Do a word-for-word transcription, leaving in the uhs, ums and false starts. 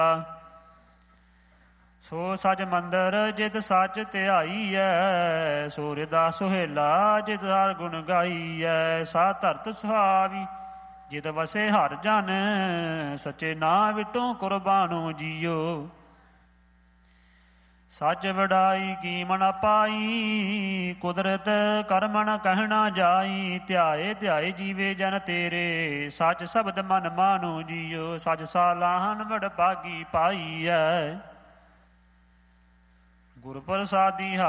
ਸੋ ਸਚ ਮੰਦਰ ਜਿਤ ਸਚ ਧਿਆਈਐ, ਸੂਰਿ ਦਾ ਸੁਹੇਲਾ ਜਿਤ ਹਰ ਗੁਣ ਗਾਈਐ। ਸਾ ਧਰਤ ਸੁਹਾਵੀ ਜਿਤ ਵਸੇ ਹਰ ਜਨ, ਸਚੇ ਨਾਂ ਵਿਟੋ ਕੁਰਬਾਨੋ ਜੀਓ। ਸੱਚ ਵਡਾਈ ਕੀਮਣ ਪਾਈ, ਕੁਦਰਤ ਕਰਮਣ ਕਹਿਣਾ ਜਾਈ। ਧਿਆਏ ਧਿਆਏ ਜੀਵੇ ਜਨ ਤੇਰੇ, ਸੱਚ ਸ਼ਬਦ ਮਨ ਮਾਨੋ ਜੀਓ। ਸੱਚ ਸਾਲਾਹਨ ਵਡ ਭਾਗੀ ਪਾਈਐ, ਗੁਰ ਪ੍ਰਸਾਦੀ